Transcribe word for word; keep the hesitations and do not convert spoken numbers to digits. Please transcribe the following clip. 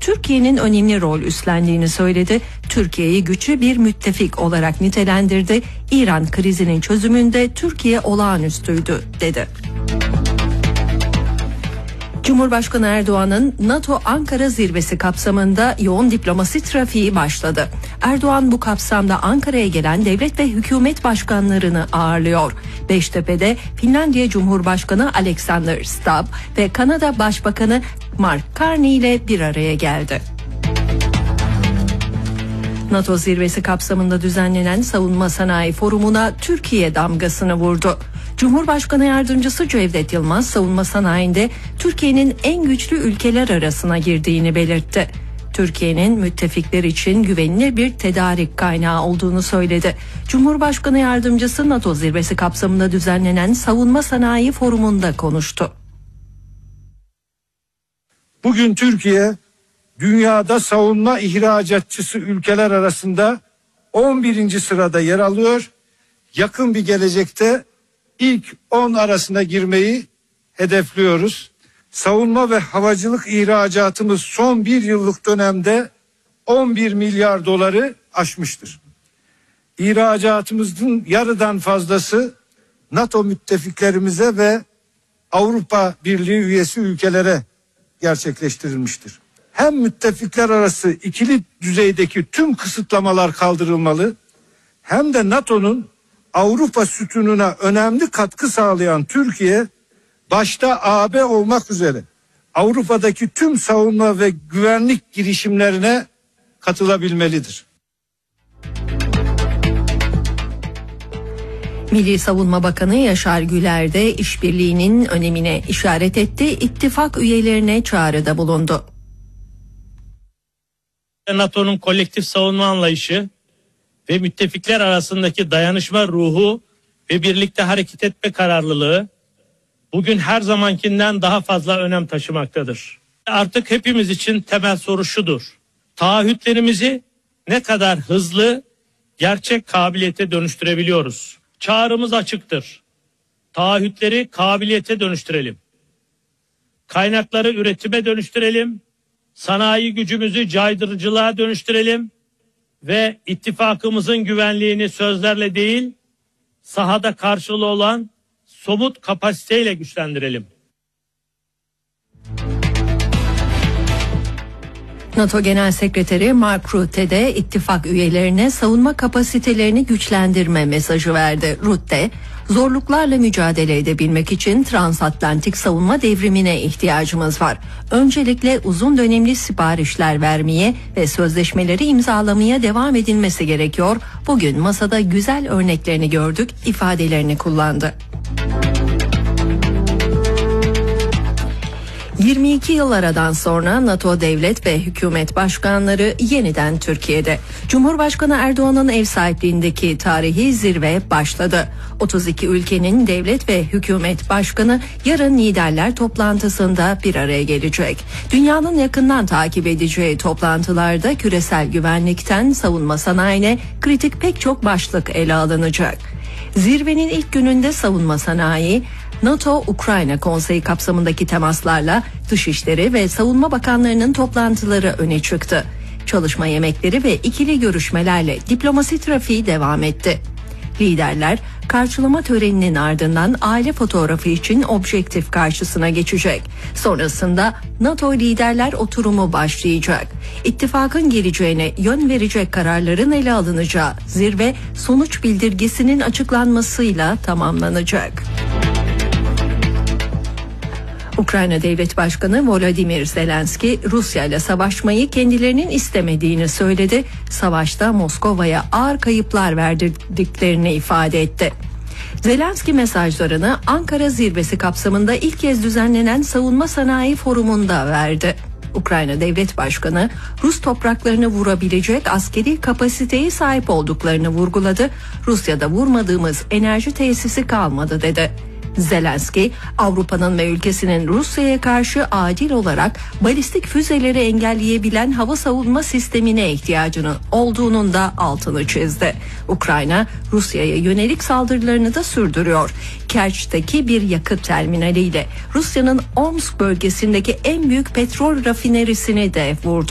Türkiye'nin önemli rol üstlendiğini söyledi. Türkiye'yi güçlü bir müttefik olarak nitelendirdi. İran krizinin çözümünde Türkiye olağanüstüydü dedi. Cumhurbaşkanı Erdoğan'ın NATO Ankara zirvesi kapsamında yoğun diplomasi trafiği başladı. Erdoğan bu kapsamda Ankara'ya gelen devlet ve hükümet başkanlarını ağırlıyor. Beştepe'de Finlandiya Cumhurbaşkanı Alexander Stubb ve Kanada Başbakanı Mark Carney ile bir araya geldi. NATO zirvesi kapsamında düzenlenen Savunma Sanayi Forumu'na Türkiye damgasını vurdu. Cumhurbaşkanı Yardımcısı Cevdet Yılmaz savunma sanayinde Türkiye'nin en güçlü ülkeler arasına girdiğini belirtti. Türkiye'nin müttefikler için güvenilir bir tedarik kaynağı olduğunu söyledi. Cumhurbaşkanı Yardımcısı NATO zirvesi kapsamında düzenlenen Savunma Sanayi Forumu'nda konuştu. Bugün Türkiye dünyada savunma ihracatçısı ülkeler arasında on birinci sırada yer alıyor. Yakın bir gelecekte İlk on arasına girmeyi hedefliyoruz. Savunma ve havacılık ihracatımız son bir yıllık dönemde on bir milyar doları aşmıştır. İhracatımızın yarıdan fazlası NATO müttefiklerimize ve Avrupa Birliği üyesi ülkelere gerçekleştirilmiştir. Hem müttefikler arası ikili düzeydeki tüm kısıtlamalar kaldırılmalı, hem de NATO'nun Avrupa sütununa önemli katkı sağlayan Türkiye, başta A B olmak üzere Avrupa'daki tüm savunma ve güvenlik girişimlerine katılabilmelidir. Milli Savunma Bakanı Yaşar Güler de işbirliğinin önemine işaret etti, ittifak üyelerine çağrıda bulundu. NATO'nun kolektif savunma anlayışı ve müttefikler arasındaki dayanışma ruhu ve birlikte hareket etme kararlılığı bugün her zamankinden daha fazla önem taşımaktadır. Artık hepimiz için temel soru şudur: taahhütlerimizi ne kadar hızlı gerçek kabiliyete dönüştürebiliyoruz? Çağrımız açıktır. Taahhütleri kabiliyete dönüştürelim. Kaynakları üretime dönüştürelim. Sanayi gücümüzü caydırıcılığa dönüştürelim. Ve ittifakımızın güvenliğini sözlerle değil, sahada karşılığı olan somut kapasiteyle güçlendirelim. NATO Genel Sekreteri Mark Rutte de ittifak üyelerine savunma kapasitelerini güçlendirme mesajı verdi. Rutte, zorluklarla mücadele edebilmek için transatlantik savunma devrimine ihtiyacımız var. Öncelikle uzun dönemli siparişler vermeye ve sözleşmeleri imzalamaya devam edilmesi gerekiyor. Bugün masada güzel örneklerini gördük ifadelerini kullandı. yirmi iki yıl aradan sonra NATO devlet ve hükümet başkanları yeniden Türkiye'de. Cumhurbaşkanı Erdoğan'ın ev sahipliğindeki tarihi zirve başladı. otuz iki ülkenin devlet ve hükümet başkanı yarın liderler toplantısında bir araya gelecek. Dünyanın yakından takip edeceği toplantılarda küresel güvenlikten savunma sanayine kritik pek çok başlık ele alınacak. Zirvenin ilk gününde savunma sanayi, NATO-Ukrayna Konseyi kapsamındaki temaslarla Dışişleri ve Savunma Bakanlarının toplantıları öne çıktı. Çalışma yemekleri ve ikili görüşmelerle diplomasi trafiği devam etti. Liderler karşılama töreninin ardından aile fotoğrafı için objektif karşısına geçecek. Sonrasında NATO liderler oturumu başlayacak. İttifakın geleceğine yön verecek kararların ele alınacağı zirve sonuç bildirgesinin açıklanmasıyla tamamlanacak. Ukrayna Devlet Başkanı Volodymyr Zelenski, Rusya ile savaşmayı kendilerinin istemediğini söyledi. Savaşta Moskova'ya ağır kayıplar verdirdiklerini ifade etti. Zelenski mesajlarını Ankara zirvesi kapsamında ilk kez düzenlenen Savunma Sanayi Forumu'nda verdi. Ukrayna Devlet Başkanı, Rus topraklarını vurabilecek askeri kapasiteye sahip olduklarını vurguladı. Rusya'da vurmadığımız enerji tesisi kalmadı dedi. Zelenski, Avrupa'nın ve ülkesinin Rusya'ya karşı acil olarak balistik füzeleri engelleyebilen hava savunma sistemine ihtiyacının olduğunun da altını çizdi. Ukrayna, Rusya'ya yönelik saldırılarını da sürdürüyor. Kerç'teki bir yakıt terminaliyle Rusya'nın Omsk bölgesindeki en büyük petrol rafinerisini de vurdu.